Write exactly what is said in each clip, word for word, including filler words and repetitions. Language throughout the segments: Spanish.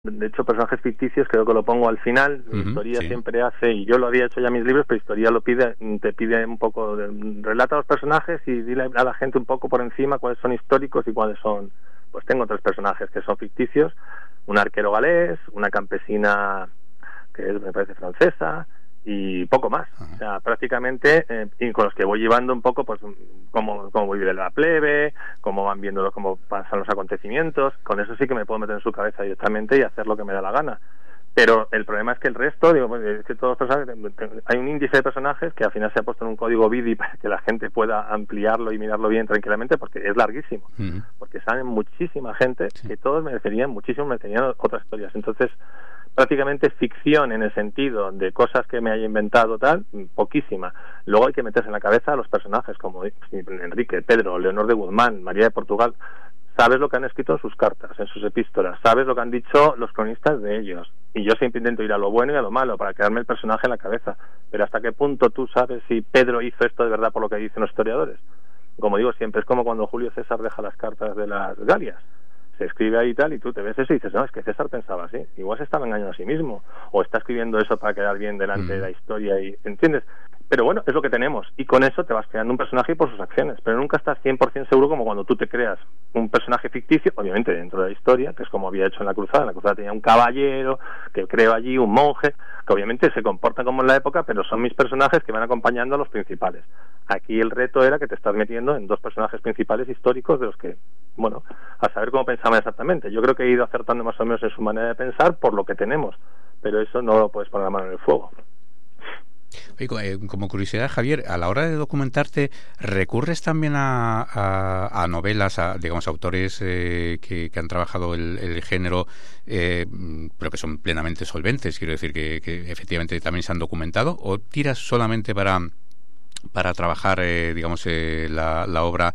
De hecho, personajes ficticios creo que lo pongo al final. Uh-huh, Historia sí. siempre hace, y yo lo había hecho ya en mis libros, pero Historia lo pide, te pide un poco, de, relata a los personajes y dile a la gente un poco por encima cuáles son históricos y cuáles son. Pues tengo tres personajes que son ficticios, un arquero galés, una campesina que es, me parece, francesa, y poco más. Uh-huh. O sea, prácticamente, eh, y con los que voy llevando un poco, pues, cómo, cómo vive la plebe, cómo van viendo, cómo pasan los acontecimientos. Con eso sí que me puedo meter en su cabeza directamente y hacer lo que me da la gana. Pero el problema es que el resto, digo, pues, es que todos los personajes, hay un índice de personajes que al final se ha puesto en un código B I D I para que la gente pueda ampliarlo y mirarlo bien tranquilamente, porque es larguísimo. Uh-huh. Porque salen muchísima gente, sí. que todos merecerían muchísimo, merecerían otras historias. Entonces, prácticamente ficción en el sentido de cosas que me haya inventado, tal, poquísima. Luego hay que meterse en la cabeza a los personajes como Enrique, Pedro, Leonor de Guzmán, María de Portugal. Sabes lo que han escrito en sus cartas, en sus epístolas, sabes lo que han dicho los cronistas de ellos. Y yo siempre intento ir a lo bueno y a lo malo para quedarme el personaje en la cabeza. Pero ¿hasta qué punto tú sabes si Pedro hizo esto de verdad por lo que dicen los historiadores? Como digo siempre, es como cuando Julio César deja las cartas de las Galias. Se escribe ahí y tal, y tú te ves eso y dices, no, es que César pensaba así, igual se estaba engañando a sí mismo, o está escribiendo eso para quedar bien delante mm. de la historia, y ¿entiendes? Pero bueno, es lo que tenemos, y con eso te vas creando un personaje por sus acciones, pero nunca estás cien por ciento seguro como cuando tú te creas un personaje ficticio, obviamente dentro de la historia, que es como había hecho en la Cruzada. En la Cruzada tenía un caballero, que creo allí, un monje, que obviamente se comportan como en la época, pero son mis personajes que van acompañando a los principales. Aquí el reto era que te estás metiendo en dos personajes principales históricos de los que, bueno, a saber cómo pensaban exactamente. Yo creo que he ido acertando más o menos en su manera de pensar por lo que tenemos, pero eso no lo puedes poner la mano en el fuego. Oye, como curiosidad, Javier, a la hora de documentarte, ¿recurres también a, a, a novelas, a, digamos, autores eh, que, que han trabajado el, el género, eh, pero que son plenamente solventes? Quiero decir, que, que efectivamente también se han documentado, ¿o tiras solamente para, para trabajar, eh, digamos, eh, la, la obra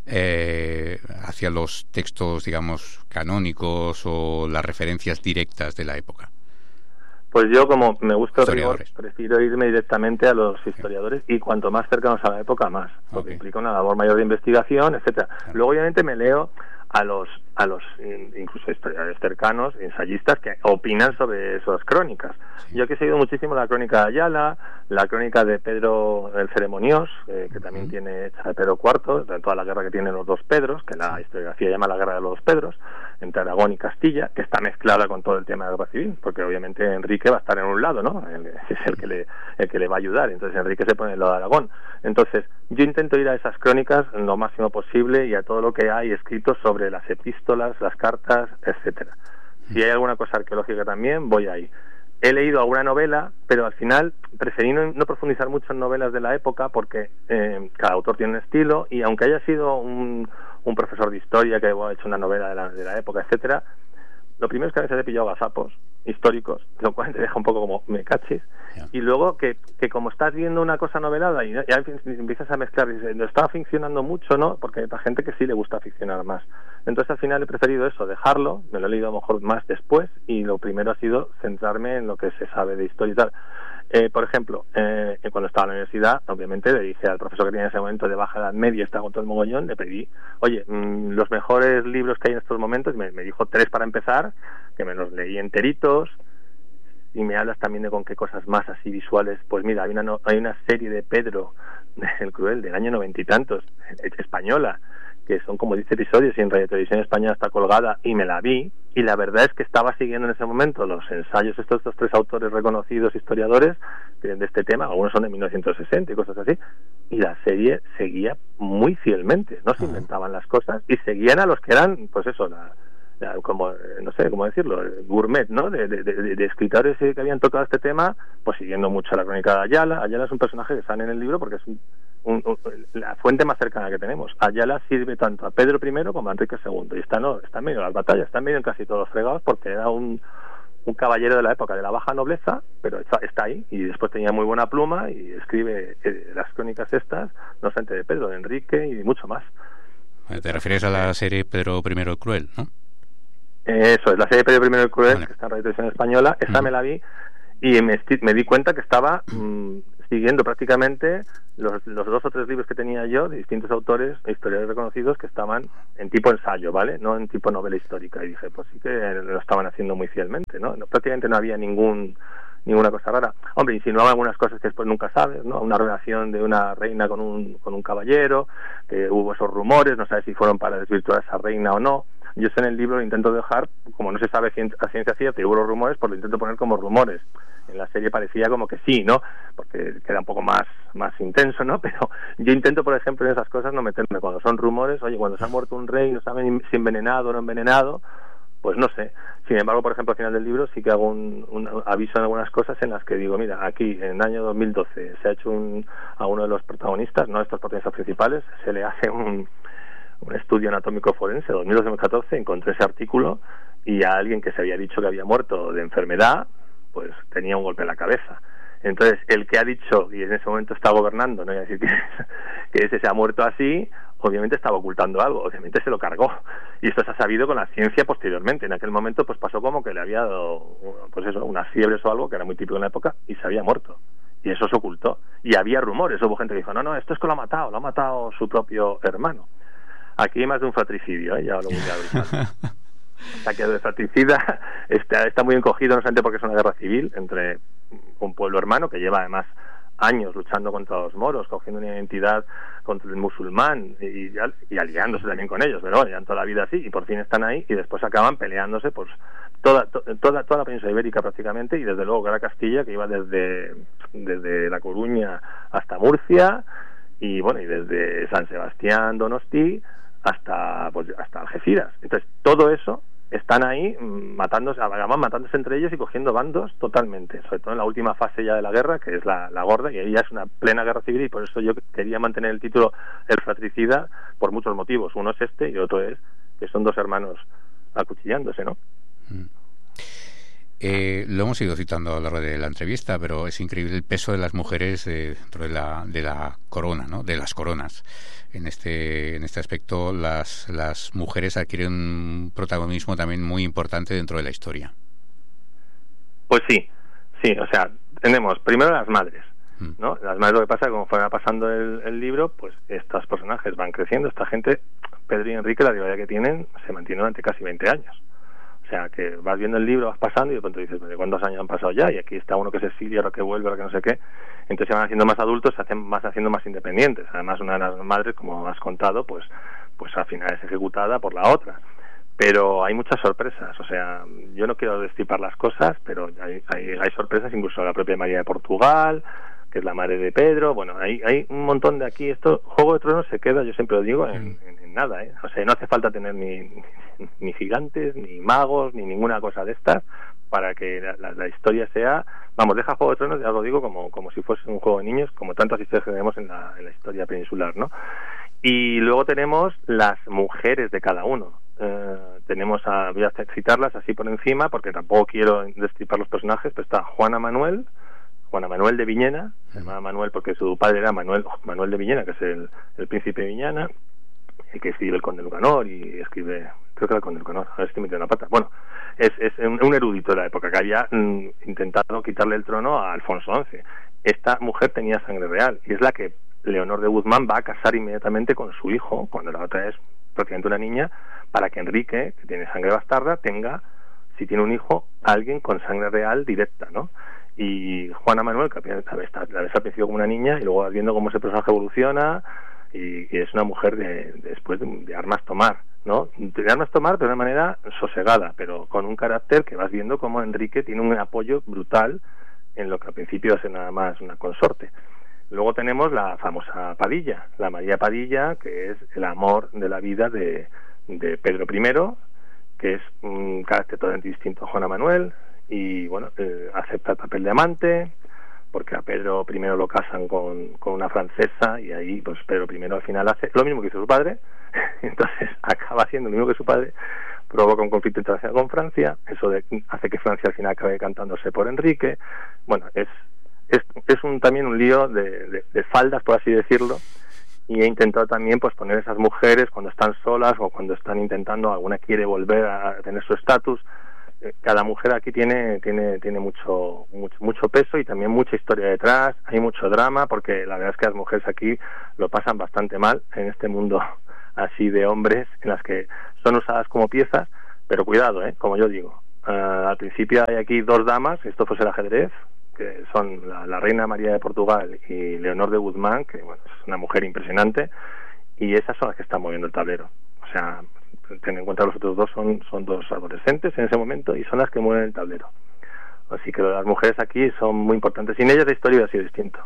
eh, hacia los textos, digamos, canónicos o las referencias directas de la época? Pues yo, como me gusta el rigor, prefiero irme directamente a los historiadores, y cuanto más cercanos a la época, más, porque okay. implica una labor mayor de investigación, etcétera. Claro. Luego, obviamente, me leo a los a los incluso historiadores cercanos, ensayistas, que opinan sobre esas crónicas. Sí. Yo que he seguido muchísimo la crónica de Ayala, la crónica de Pedro el Ceremoniós, eh, que uh-huh. también tiene hecha de Pedro cuarto, de toda la guerra que tienen los dos Pedros, que la historiografía llama la guerra de los dos Pedros, entre Aragón y Castilla, que está mezclada con todo el tema de la guerra civil, porque obviamente Enrique va a estar en un lado, ¿no? El, es el que le el que le va a ayudar, entonces Enrique se pone en el lado de Aragón. Entonces, yo intento ir a esas crónicas lo máximo posible y a todo lo que hay escrito sobre las epístolas, las cartas, etcétera. Si hay alguna cosa arqueológica también, voy ahí. He leído alguna novela, pero al final preferí no, no profundizar mucho en novelas de la época, porque eh, cada autor tiene un estilo, y aunque haya sido un, un profesor de historia que ha hecho una novela de la, de la época, etcétera, lo primero es que a veces he pillado gazapos históricos, lo cual te deja un poco como me cachis, yeah. y luego que, que como estás viendo una cosa novelada y ya empiezas a mezclar, y dices, no está ficcionando mucho, ¿no? Porque hay gente que sí le gusta ficcionar más. Entonces al final he preferido eso, dejarlo, me lo he leído a lo mejor más después, y lo primero ha sido centrarme en lo que se sabe de historia y tal. Eh, por ejemplo, eh, cuando estaba en la universidad, obviamente le dije al profesor que tenía en ese momento de baja edad media, estaba con todo el mogollón, le pedí, oye, mmm, los mejores libros que hay en estos momentos, me, me dijo tres para empezar, que me los leí enteritos, y me hablas también de con qué cosas más así visuales. Pues mira, hay una, no, hay una serie de Pedro el Cruel del año noventa y tantos, española, que son como diez episodios, y en Radio Televisión Española está colgada, y me la vi, y la verdad es que estaba siguiendo en ese momento los ensayos estos, estos tres autores reconocidos historiadores de este tema, algunos son de mil novecientos sesenta y cosas así, y la serie seguía muy fielmente, no se inventaban las cosas, y seguían a los que eran, pues eso, la, la, como, no sé, cómo decirlo, gourmet, ¿no? De, de, de, de escritores que habían tocado este tema, pues siguiendo mucho la crónica de Ayala. Ayala es un personaje que sale en el libro porque es un Un, un, la fuente más cercana que tenemos. Ayala sirve tanto a Pedro primero como a Enrique segundo, y está no está en medio de las batallas, está en medio en casi todos los fregados, porque era un, un caballero de la época de la baja nobleza, pero está, está ahí, y después tenía muy buena pluma y escribe eh, las crónicas estas, no solamente de Pedro, de Enrique y mucho más. Te refieres a la serie Pedro primero el Cruel, ¿no? Eso es la serie Pedro primero el Cruel, vale. Que está en Radio Televisión Española. Esa mm. me la vi y me, me di cuenta que estaba mmm, siguiendo prácticamente los, los dos o tres libros que tenía yo de distintos autores, historiadores reconocidos, que estaban en tipo ensayo, ¿vale? No en tipo novela histórica. Y dije, pues sí que lo estaban haciendo muy fielmente, ¿no? no prácticamente no había ningún ninguna cosa rara. Hombre, insinuaba algunas cosas que después nunca sabes, ¿no? Una relación de una reina con un con un caballero, que hubo esos rumores, no sabes si fueron para desvirtuar a esa reina o no. Yo sé en el libro lo intento dejar, como no se sabe a ciencia cierta y hubo los rumores, pues lo intento poner como rumores. En la serie parecía como que sí, ¿no? Porque queda un poco más más intenso, ¿no? Pero yo intento, por ejemplo, en esas cosas no meterme. Cuando son rumores, oye, cuando se ha muerto un rey, no saben si envenenado o no envenenado, pues no sé. Sin embargo, por ejemplo, al final del libro sí que hago un, un aviso en algunas cosas en las que digo, mira, aquí en el año dos mil doce se ha hecho un, a uno de los protagonistas, no estos protagonistas principales, se le hace un, un estudio anatómico forense, dos mil doce dos mil catorce, encontré ese artículo y a alguien que se había dicho que había muerto de enfermedad, pues tenía un golpe en la cabeza. Entonces, el que ha dicho, y en ese momento está gobernando, no voy a decir que, que ese se ha muerto así, obviamente estaba ocultando algo, obviamente se lo cargó. Y esto se ha sabido con la ciencia posteriormente. En aquel momento pues pasó como que le había dado, pues eso, unas fiebres o algo, que era muy típico en la época, y se había muerto. Y eso se ocultó. Y había rumores, hubo gente que dijo, no, no, esto es que lo ha matado, lo ha matado su propio hermano. Aquí hay más de un fratricidio, ¿eh? Ya lo voy a avisar. O sea, que el fratricida está, está muy encogido, no solamente porque es una guerra civil entre un pueblo hermano que lleva además años luchando contra los moros, cogiendo una identidad contra el musulmán y, y aliándose también con ellos, pero bueno, ya toda la vida así, y por fin están ahí y después acaban peleándose pues toda to, toda toda la península ibérica prácticamente, y desde luego Gran Castilla, que iba desde desde La Coruña hasta Murcia, y bueno, y desde San Sebastián, Donosti hasta pues hasta Algeciras. Entonces todo eso están ahí matándose, acaban matándose entre ellos y cogiendo bandos totalmente, sobre todo en la última fase ya de la guerra, que es la, la gorda, y ahí ya es una plena guerra civil, y por eso yo quería mantener el título El Fratricida por muchos motivos. Uno es este y otro es que son dos hermanos acuchillándose, ¿no? Mm. Eh, lo hemos ido citando a lo largo de la entrevista, pero es increíble el peso de las mujeres eh, dentro de la, de la corona, ¿no? De las coronas. En este en este aspecto, las las mujeres adquieren un protagonismo también muy importante dentro de la historia. Pues sí, sí, o sea, tenemos primero las madres, ¿no? Las madres, lo que pasa es que como fuera pasando el, el libro, pues estos personajes van creciendo. Esta gente, Pedro y Enrique, la rivalidad que tienen se mantiene durante casi veinte años. O sea, que vas viendo el libro, vas pasando y de pronto dices, ¿cuántos años han pasado ya? Y aquí está uno que se exilia, ahora que vuelve, ahora que no sé qué. Entonces se van haciendo más adultos, se hacen más haciendo más independientes. Además, una de las madres, como has contado, pues pues al final es ejecutada por la otra. Pero hay muchas sorpresas. O sea, yo no quiero destripar las cosas, pero hay, hay, hay sorpresas, incluso la propia María de Portugal, que es la madre de Pedro. Bueno, hay, hay un montón de aquí. Esto, Juego de Tronos se queda, yo siempre lo digo, en, en, en nada, ¿eh? O sea, no hace falta tener ni... ni gigantes, ni magos, ni ninguna cosa de estas para que la, la, la historia sea, vamos, deja Juego de Tronos, ya lo digo, como como si fuese un juego de niños, como tantas historias que tenemos en la, en la historia peninsular, ¿no? Y luego tenemos las mujeres de cada uno. Eh, tenemos a, voy a citarlas así por encima, porque tampoco quiero destripar los personajes, pero está Juana Manuel, Juana Manuel de Villena, se llamaba Manuel porque su padre era Manuel Manuel de Villena, que es el, el príncipe de Villena, el que escribe El Conde Lucanor y escribe, creo que era El Conde Lucanor, a ver si me metió una pata. Bueno, es, es un, un erudito de la época que había mm, intentado quitarle el trono a Alfonso once. Esta mujer tenía sangre real y es la que Leonor de Guzmán va a casar inmediatamente con su hijo, cuando la otra es prácticamente una niña, para que Enrique, que tiene sangre bastarda, tenga, si tiene un hijo, alguien con sangre real directa, ¿no? Y Juana Manuel, que la ves al principio como una niña y luego vas viendo cómo ese personaje evoluciona, y, y es una mujer de, de después de, de armas tomar, ¿no? De armas tomar, pero de una manera sosegada, pero con un carácter que vas viendo como Enrique tiene un apoyo brutal en lo que al principio es nada más una consorte. Luego tenemos la famosa Padilla, la María Padilla, que es el amor de la vida de, de Pedro primero, que es un carácter totalmente distinto a Juana Manuel, y bueno, eh, acepta el papel de amante, porque a Pedro primero lo casan con, con una francesa, y ahí pues Pedro primero al final hace lo mismo que hizo su padre, entonces acaba haciendo lo mismo que su padre, provoca un conflicto internacional con Francia, eso de, hace que Francia al final acabe cantándose por Enrique. Bueno, es es, es un, también un lío de, de, de faldas, por así decirlo, y he intentado también pues poner esas mujeres cuando están solas o cuando están intentando, alguna quiere volver a tener su estatus, cada mujer aquí tiene tiene tiene mucho, mucho mucho peso y también mucha historia detrás, hay mucho drama, porque la verdad es que las mujeres aquí lo pasan bastante mal en este mundo así de hombres, en las que son usadas como piezas, pero cuidado, ¿eh? Como yo digo, uh, al principio hay aquí dos damas, esto fuese el ajedrez, que son la, la reina María de Portugal y Leonor de Guzmán, que bueno, es una mujer impresionante, y esas son las que están moviendo el tablero. O sea, ten en cuenta que los otros dos son, son dos adolescentes en ese momento y son las que mueven el tablero. Así que las mujeres aquí son muy importantes. Sin ellas la historia hubiera sido distinta.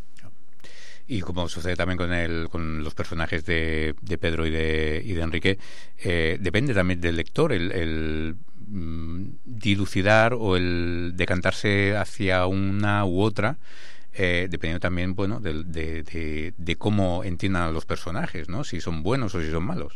Y como sucede también con el, con los personajes de, de Pedro y de, y de Enrique, eh, depende también del lector el, el mm, dilucidar o el decantarse hacia una u otra, eh, dependiendo también, bueno, de, de, de, de cómo entiendan a los personajes, ¿no? Si son buenos o si son malos.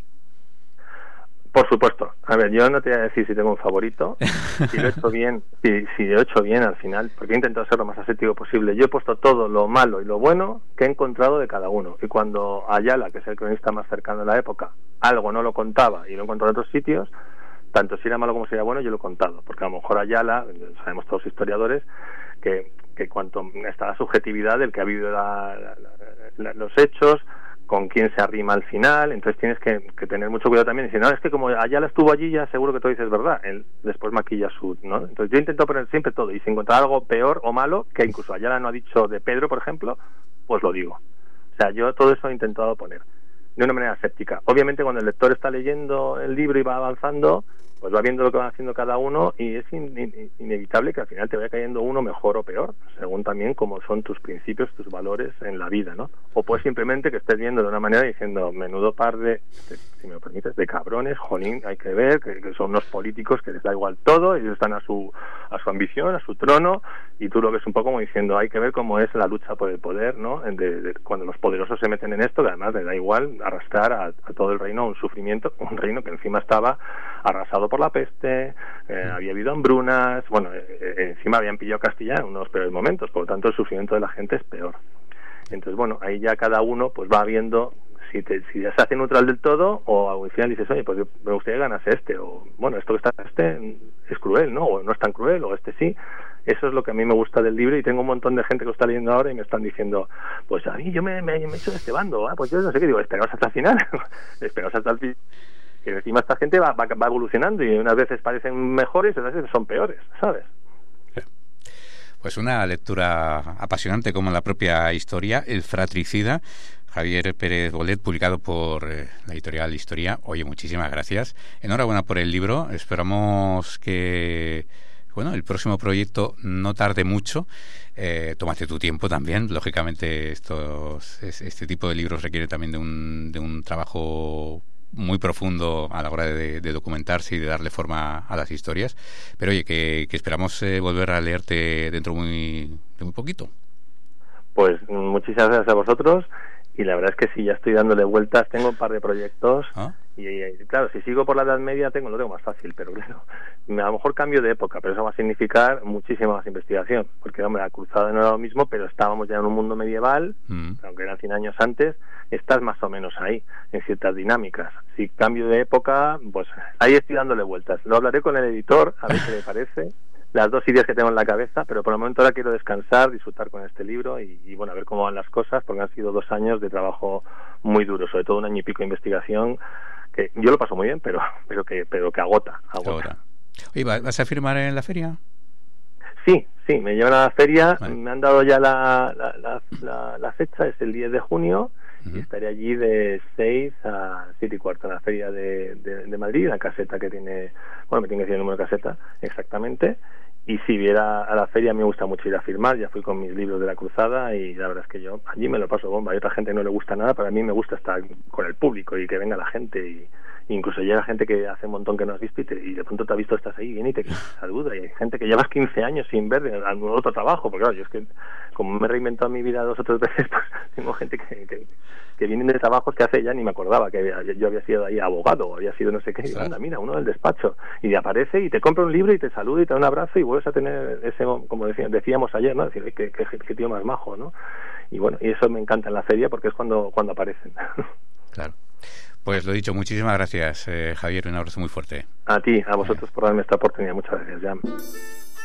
Por supuesto. A ver, yo no te voy a decir si tengo un favorito, si lo he hecho bien, si, si lo he hecho bien al final, porque he intentado ser lo más aséptico posible. Yo he puesto todo lo malo y lo bueno que he encontrado de cada uno. Y cuando Ayala, que es el cronista más cercano de la época, algo no lo contaba y lo encontró en otros sitios, tanto si era malo como si era bueno, yo lo he contado. Porque a lo mejor Ayala, sabemos todos los historiadores, que, que cuanto está la subjetividad del que ha vivido la, la, la, los hechos, con quién se arrima al final, entonces tienes que, que tener mucho cuidado también y decir, no, es que como Ayala estuvo allí, ya seguro que todo dices verdad, él después maquilla su, ¿no? Entonces yo intento poner siempre todo, y si encontrar algo peor o malo, que incluso Ayala no ha dicho de Pedro, por ejemplo, pues lo digo. O sea, yo todo eso he intentado poner de una manera escéptica. Obviamente cuando el lector está leyendo el libro y va avanzando, pues va viendo lo que van haciendo cada uno y es in, in, inevitable que al final te vaya cayendo uno mejor o peor, según también cómo son tus principios, tus valores en la vida, ¿no? O pues simplemente que estés viendo de una manera diciendo, menudo par de, si me lo permites, de cabrones, jolín, hay que ver, que, que son unos políticos que les da igual todo, ellos están a su a su ambición, a su trono, y tú lo ves un poco como diciendo, hay que ver cómo es la lucha por el poder, ¿no? De, de, cuando los poderosos se meten en esto, que además les da igual arrastrar a, a todo el reino a un sufrimiento, un reino que encima estaba arrasado por la peste, eh, había habido hambrunas, bueno, eh, encima habían pillado Castilla en unos peores momentos, por lo tanto el sufrimiento de la gente es peor. Entonces, bueno, ahí ya cada uno pues va viendo si, te, si ya se hace neutral del todo, o al final dices, oye, pues yo, me gustaría que ganase este, o bueno, esto que está este es cruel, ¿no? O no es tan cruel, o este sí. Eso es lo que a mí me gusta del libro, y tengo un montón de gente que lo está leyendo ahora y me están diciendo, pues a mí yo me, me, me he hecho de este bando, ¿eh? Pues yo no sé qué, digo, esperaos hasta el final, esperaos hasta el final. Que encima esta gente va, va, va evolucionando y unas veces parecen mejores y otras veces son peores, ¿sabes? Pues una lectura apasionante como la propia historia, El fratricida, Javier Pérez Bolet, publicado por eh, la editorial Historia. Oye, muchísimas gracias. Enhorabuena por el libro. Esperamos que, bueno, el próximo proyecto no tarde mucho. Eh, tómate tu tiempo también. Lógicamente, estos, este tipo de libros requiere también de un, de un trabajo muy profundo a la hora de, de documentarse y de darle forma a las historias, pero oye, que, que esperamos eh, volver a leerte dentro muy, de muy poquito. Pues muchísimas gracias a vosotros, y la verdad es que sí, ya estoy dándole vueltas, tengo un par de proyectos. ¿Ah? y, y claro, si sigo por la Edad Media tengo lo tengo más fácil, pero claro, a lo mejor cambio de época, pero eso va a significar muchísima más investigación, porque hombre, la cruzada no era lo mismo, pero estábamos ya en un mundo medieval, mm. aunque eran cien años antes, estás más o menos ahí, en ciertas dinámicas. Si cambio de época, pues ahí estoy dándole vueltas. Lo hablaré con el editor, a ver qué le parece, las dos ideas que tengo en la cabeza, pero por el momento ahora quiero descansar, disfrutar con este libro y, y bueno, a ver cómo van las cosas, porque han sido dos años de trabajo muy duro, sobre todo un año y pico de investigación, que yo lo paso muy bien, pero pero que pero que agota. agota. Oye, ¿vas a firmar en la feria? Sí, sí, me llevan a la feria, vale. Me han dado ya la, la, la, la, la fecha, es el diez de junio, uh-huh. y estaré allí de seis a siete y cuarto en la feria de, de, de Madrid, la caseta que tiene, bueno, me tiene que decir el número de caseta exactamente, y si viera a la feria me gusta mucho ir a firmar, ya fui con mis libros de la cruzada y la verdad es que yo allí me lo paso bomba. Hay otra gente que no le gusta nada, pero a mí me gusta estar con el público y que venga la gente, y incluso llega gente que hace un montón que no has visto y, te, y de pronto te ha visto, estás ahí, viene y te saluda, y hay gente que llevas quince años sin ver en algún otro trabajo, porque claro, yo es que como me he reinventado mi vida dos o tres veces, pues tengo gente que, que, que vienen de trabajos que hace ya ni me acordaba que había, yo había sido ahí abogado, o había sido no sé qué, y anda, mira, uno del despacho, y te aparece y te compra un libro y te saluda y te da un abrazo y vuelves a tener ese, como decía, decíamos ayer, ¿no? Decir, qué, qué, qué tío más majo, ¿no? Y bueno, y eso me encanta en la feria porque es cuando, cuando aparecen. Claro. Pues lo dicho, muchísimas gracias, eh, Javier, un abrazo muy fuerte. A ti, a vosotros por darme esta oportunidad. Muchas gracias, Jan.